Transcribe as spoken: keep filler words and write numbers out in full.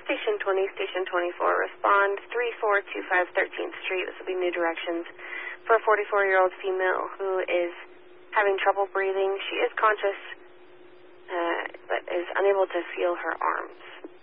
Station twenty, Station twenty-four, respond three four two five thirteenth Street. This will be new directions for a forty-four-year-old female who is having trouble breathing. She is conscious, uh, but is unable to feel her arms.